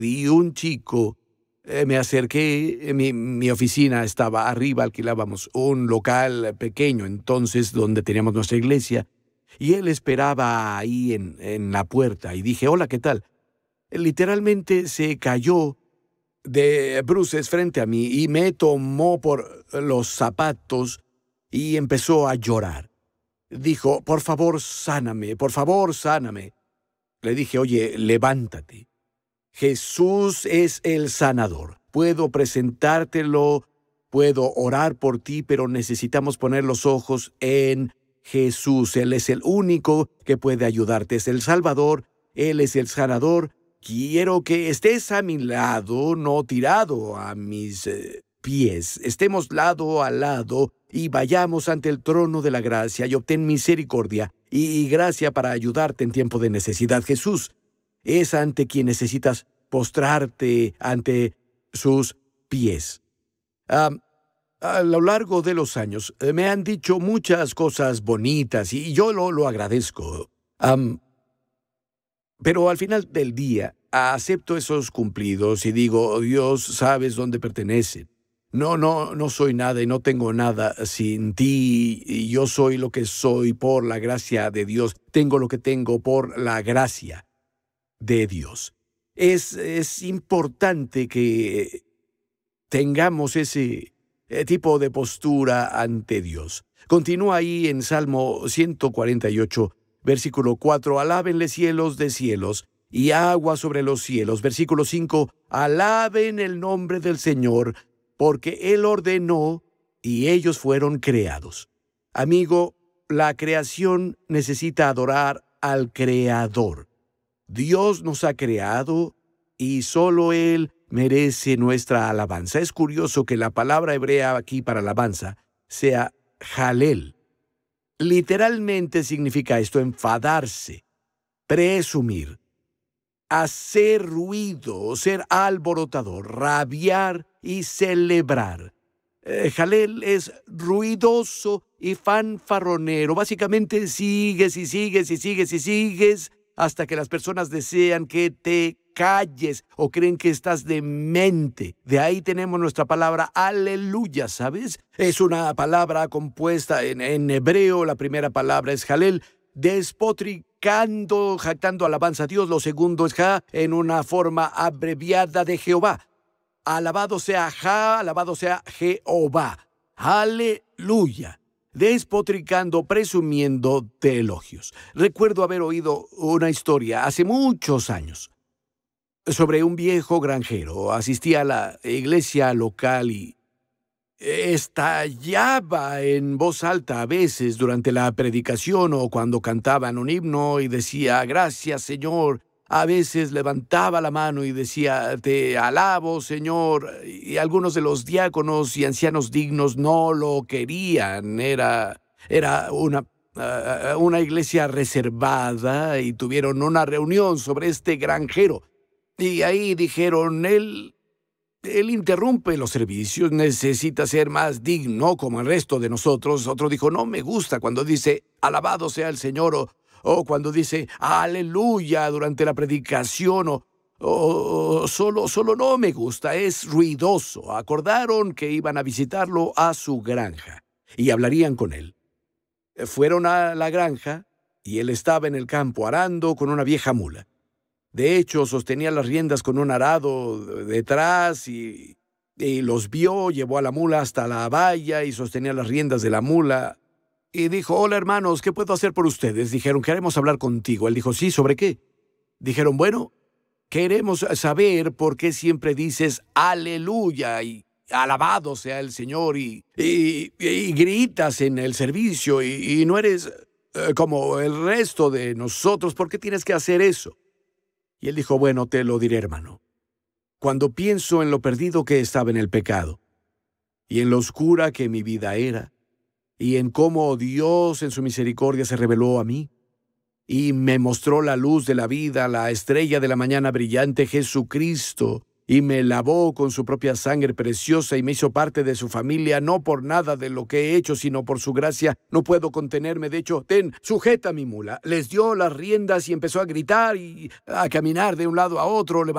vi un chico. Me acerqué, mi oficina estaba arriba, alquilábamos un local pequeño entonces donde teníamos nuestra iglesia, y él esperaba ahí en la puerta, y dije, hola, ¿qué tal? Literalmente se cayó de bruces frente a mí y me tomó por los zapatos y empezó a llorar. Dijo, por favor, sáname, por favor, sáname. Le dije, oye, levántate. Jesús es el sanador. Puedo presentártelo, puedo orar por ti, pero necesitamos poner los ojos en Jesús. Él es el único que puede ayudarte. Es el Salvador, Él es el sanador. Quiero que estés a mi lado, no tirado a mis pies. Estemos lado a lado y vayamos ante el trono de la gracia y obtén misericordia y gracia para ayudarte en tiempo de necesidad. Jesús es ante quien necesitas postrarte ante sus pies. A lo largo de los años me han dicho muchas cosas bonitas y yo lo agradezco. Pero al final del día acepto esos cumplidos y digo, Dios, sabes dónde pertenecen. No soy nada y no tengo nada sin ti. Y yo soy lo que soy por la gracia de Dios. Tengo lo que tengo por la gracia de Dios. Es importante que tengamos ese tipo de postura ante Dios. Continúa ahí en Salmo 148, versículo 4, alábenle cielos de cielos y agua sobre los cielos. Versículo 5, alaben el nombre del Señor, porque Él ordenó y ellos fueron creados. Amigo, la creación necesita adorar al Creador. Dios nos ha creado y solo Él merece nuestra alabanza. Es curioso que la palabra hebrea aquí para alabanza sea jalel. Literalmente significa esto, enfadarse, presumir, hacer ruido, ser alborotador, rabiar y celebrar. Jalel es ruidoso y fanfarronero. Básicamente sigues y sigues y sigues y sigues hasta que las personas desean que te calles o creen que estás demente. De ahí tenemos nuestra palabra aleluya, ¿sabes? Es una palabra compuesta en hebreo. La primera palabra es jalel, despotricando, jactando alabanza a Dios. Lo segundo es ja, en una forma abreviada de Jehová. Alabado sea Ja, alabado sea Jehová. Aleluya. Despotricando, presumiendo de elogios. Recuerdo haber oído una historia hace muchos años sobre un viejo granjero. Asistía a la iglesia local y estallaba en voz alta a veces durante la predicación o cuando cantaban un himno y decía, gracias, Señor. A veces levantaba la mano y decía, te alabo, Señor. Y algunos de los diáconos y ancianos dignos no lo querían. Era una iglesia reservada y tuvieron una reunión sobre este granjero. Y ahí dijeron, él interrumpe los servicios, necesita ser más digno como el resto de nosotros. Otro dijo, no me gusta cuando dice, alabado sea el Señor, o cuando dice, aleluya durante la predicación, o solo no me gusta, es ruidoso. Acordaron que iban a visitarlo a su granja y hablarían con él. Fueron a la granja y él estaba en el campo arando con una vieja mula. De hecho, sostenía las riendas con un arado detrás y los vio, llevó a la mula hasta la valla y sostenía las riendas de la mula. Y dijo, hola hermanos, ¿qué puedo hacer por ustedes? Dijeron, queremos hablar contigo. Él dijo, sí, ¿sobre qué? Dijeron, bueno, queremos saber por qué siempre dices aleluya y alabado sea el Señor y gritas en el servicio y no eres como el resto de nosotros. ¿Por qué tienes que hacer eso? Y él dijo, bueno, te lo diré, hermano. Cuando pienso en lo perdido que estaba en el pecado y en lo oscura que mi vida era, y en cómo Dios en su misericordia se reveló a mí y me mostró la luz de la vida, la estrella de la mañana brillante, Jesucristo, y me lavó con su propia sangre preciosa y me hizo parte de su familia, no por nada de lo que he hecho, sino por su gracia. No puedo contenerme. De hecho, sujeta mi mula. Les dio las riendas y empezó a gritar y a caminar de un lado a otro,